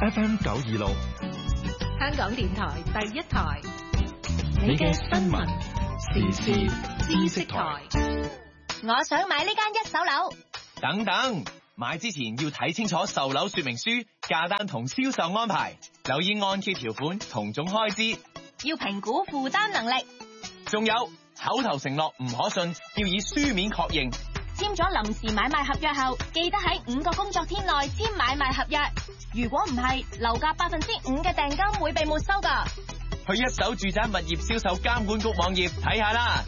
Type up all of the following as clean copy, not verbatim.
FM 926， 香港電台第一台， 你嘅新聞時事知識台。 我想買呢間一手樓。 等等，買之前要睇清楚售樓說明書、價單同銷售安排，留意按揭條款同總開支， 要評估負擔能力。 仲有口頭承諾唔可信，要以書面確認。 簽咗臨時買賣合約後，記得喺5個工作天內簽買賣合約。如果唔係，樓價5%嘅訂金會被沒收㗎。 去一手住宅物業銷售監管局網頁睇下啦。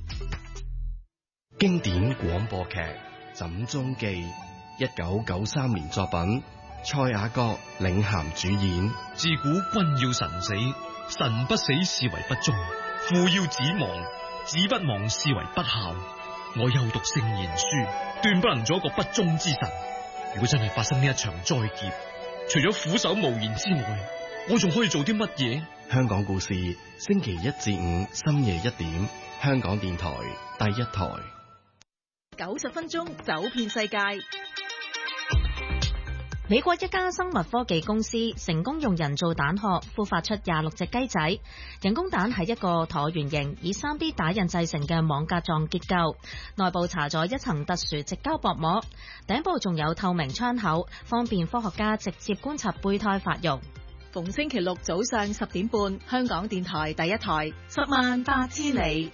經典廣播劇《枕中記》，1993年作品，蔡雅閣領銜主演。 自古君要臣死，臣不死是為不忠；父要子亡，子不亡是為不孝。我又讀聖賢書，斷不能做一個不忠之臣。如果真係發生呢一場災劫，除咗俯首無言之外，我仲可以做啲乜嘢？ 香港故事，星期1至5深夜1點，香港電台第一台。 90分鐘走遍世界。 美國一家生物科技公司成功用人造蛋殼孵化出26隻雞仔。人工蛋係一個橢圓形以 3D 打印製成嘅網格狀結構，內部搽咗一層特殊矽膠薄膜，頂部仲有透明窗口，方便科學家直接觀察胚胎發育。 逢星期六早上10點半，香港電台第一台，10萬八千里。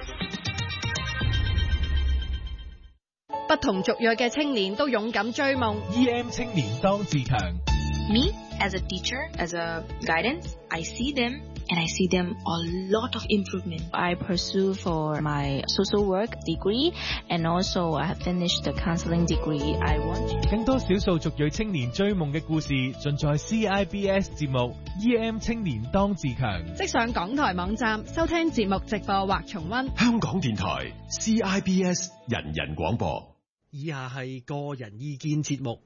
不同族裔嘅青年都勇敢追夢。 EM 青年當自強。 Me, as a teacher, as a guidance, I see them and I see them a lot of improvement. I pursue for my social work degree and also I have finished the counseling degree. I want 更多少數族裔青年追夢嘅故事，盡在 CIBS 節目 EM 青年當自強。 即上港台網站收聽節目直播或重溫。 香港電台 CIBS 人人廣播。 以下係個人意見節目，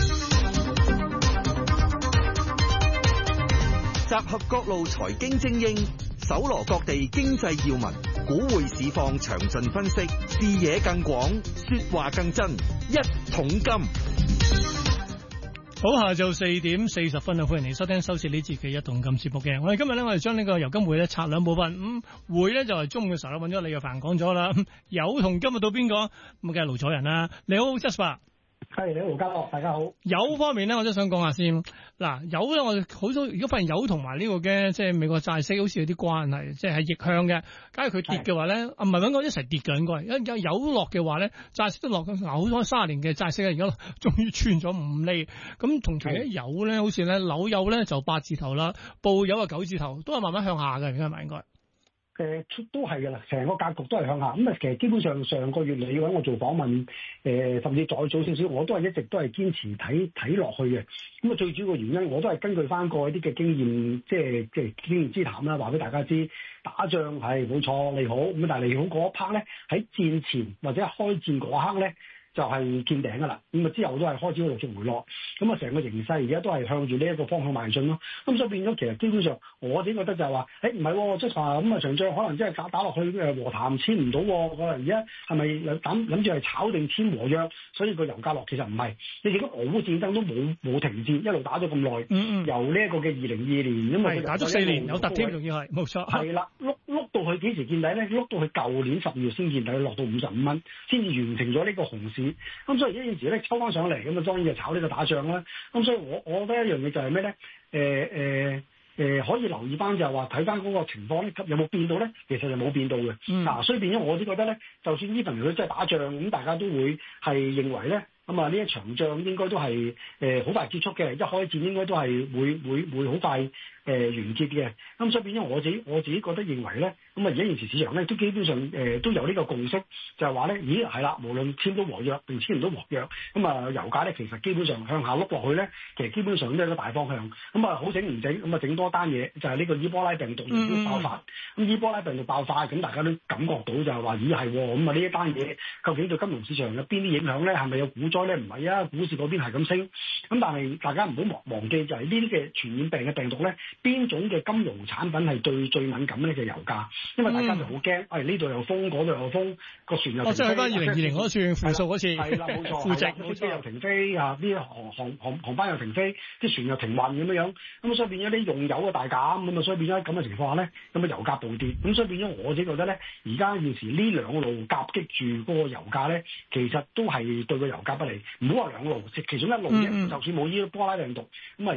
集合各路財經精英，搜羅各地經濟要聞，股匯市況詳盡分析，視野更廣，說話更真，一桶金。 好，下晝4點40分啊！歡迎你收聽收視呢節嘅一桶金節目嘅。我哋今日咧，我哋將呢個油金匯咧拆兩部分。匯咧就係中午嘅時候咧，揾咗李若凡講咗啦。油同金到邊個？咁梗係盧楚仁啦。你好 Jasper。 係，你好，盧家樂，大家好。 油方面咧，我都想講下先。嗱，油咧，我哋好多如果發現油同埋呢個嘅即係美國債息好似有啲關係，即係逆向嘅。假如佢跌嘅話咧，唔係揾我一齊跌嘅應該。一有落嘅話咧，債息都落緊。好多30年嘅債息咧，而家終於穿咗5厘。咁同期咧油咧，好似咧紐油咧就8字頭啦，布油啊9字頭，都係慢慢向下嘅，而家係咪應該？ 都係嘅啦，成個格局都係向下。咁啊，其實基本上上個月你揾我做訪問，甚至再早少少，我都係一直都係堅持睇落去嘅。咁啊，最主要嘅原因，我都係根據翻過一啲嘅經驗，即係經驗之談啦，話俾大家知，打仗係冇錯利好，咁但係利好嗰一 part 咧，喺戰前或者開戰嗰刻咧，就係見頂㗎啦，咁啊之後都係開始陸續回落，咁啊成個形勢而家都係向住呢一個方向邁進咯。咁所以變咗其實基本上我自己覺得就係話，唔係即係話咁啊場仗可能真係打落去和談簽唔到喎，而家係咪諗住係炒定簽和約？所以個油價落其實唔係，你見到俄烏戰爭都冇停戰，一路打咗咁耐，由呢一個嘅2022年，因為打咗4年有突添，仲要係冇錯。係啦，碌到去幾時見底咧？碌到去舊年12月先見底，落到55蚊，先至完成咗呢個熊市。咁所以呢件事咧抽翻上嚟，咁啊當然就炒呢個打仗啦。咁所以我覺得一樣嘢就係咩咧？可以留意翻就係話睇翻嗰個情況咧，有冇變到咧？其實就冇變到嘅。所以變咗我都覺得咧，就算呢份佢真係打仗，咁大家都會係認為咧。咁啊，呢一場仗應該都係好快結束嘅，一開戰應該都係會好快完結嘅。咁所以變咗我自己覺得認為咧，咁啊而家現時市場咧都基本上都有呢個共識，就係話咧，咦係啦，無論簽到和約定簽唔到和約，咁啊油價咧其實基本上向下碌落去咧，其實基本上都係個大方向。咁啊好整唔整，咁啊整多單嘢，就係呢個伊波拉病毒爆發。咁伊波拉病毒爆發，咁大家都感覺到就係話，咦係喎，咁啊呢一單嘢究竟對金融市場有邊啲影響咧？係咪有股災咧？唔係啊，股市嗰邊係咁升。咁但係大家唔好忘記，就係呢啲嘅傳染病嘅病毒咧，邊種嘅金融產品係最敏感咧？就係油價。 因為大家就好驚，呢度又封，嗰度又封，個船又停飛。 即係去翻2020嗰次負數嗰次， 係啦，冇錯，負值，飛機又停飛啊，啲航班又停飛，啲船又停運咁樣，咁所以變咗啲用油嘅大減，咁啊所以變咗咁嘅情況下咧，咁啊油價暴跌，咁所以變咗我自己覺得咧，而家現時呢兩路夾擊住嗰個油價咧，其實都係對個油價不利。唔好話兩路，其中一路啫，就算冇呢個波拉病毒咁啊。